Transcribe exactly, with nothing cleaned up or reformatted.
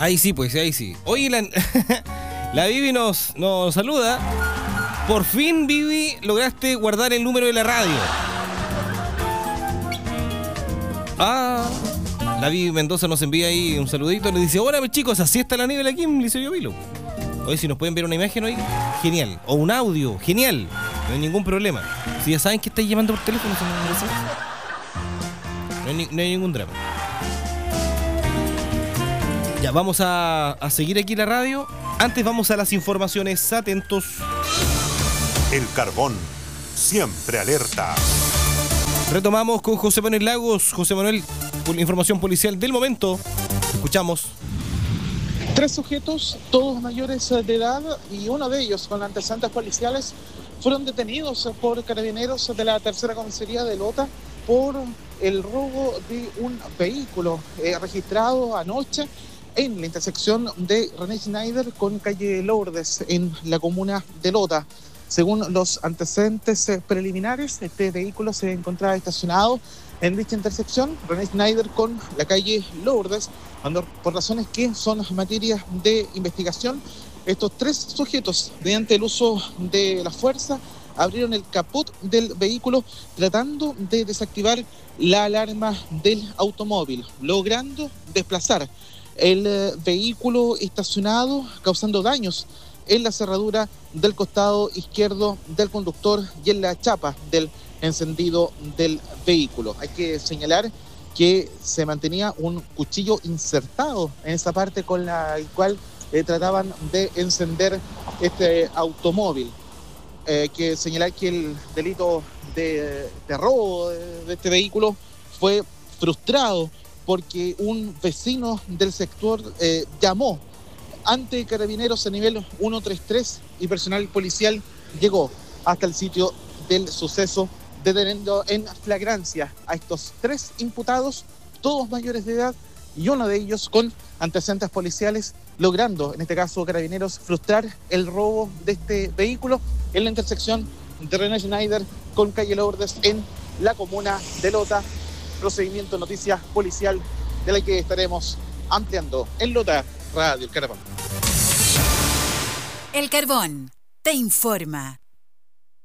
Ahí sí, pues, ahí sí. Oye, la, la Vivi nos, nos saluda. Por fin, Vivi, lograste guardar el número de la radio. Ah, la Vivi Mendoza nos envía ahí un saludito. Nos dice, hola chicos, así está la nieve aquí en Liceo Vilo. Oye, si nos pueden ver una imagen hoy, genial. O un audio, genial. No hay ningún problema. Si ya saben que estáis llamando por teléfono, no hay, ni, no hay ningún drama. Ya, vamos a, a seguir aquí la radio. Antes vamos a las informaciones. Atentos. El Carbón, siempre alerta. Retomamos con José Manuel Lagos. José Manuel, información policial del momento. Escuchamos. Tres sujetos, todos mayores de edad, y uno de ellos con antecedentes policiales, fueron detenidos por carabineros de la tercera comisaría de Lota por el robo de un vehículo eh, registrado anoche en la intersección de René Schneider con calle Lourdes en la comuna de Lota. Según los antecedentes eh, preliminares, este vehículo se encontraba estacionado en dicha intersección, René Schneider con la calle Lourdes, por razones que son materias de investigación. Estos tres sujetos, mediante el uso de la fuerza, abrieron el capot del vehículo tratando de desactivar la alarma del automóvil, logrando desplazar el eh, vehículo estacionado, causando daños en la cerradura del costado izquierdo del conductor y en la chapa del encendido del vehículo. Hay que señalar que se mantenía un cuchillo insertado en esa parte con la cual eh, trataban de encender este automóvil. Eh, que señalar que el delito de, de robo de, de este vehículo fue frustrado porque un vecino del sector eh, llamó ante carabineros a nivel ciento treinta y tres y personal policial llegó hasta el sitio del suceso, deteniendo en flagrancia a estos tres imputados, todos mayores de edad, y uno de ellos con antecedentes policiales, logrando, en este caso carabineros, frustrar el robo de este vehículo en la intersección de René Schneider con calle Lourdes en la comuna de Lota. Procedimiento, noticia policial de la que estaremos ampliando en Lota Radio El Carbón. El Carbón te informa.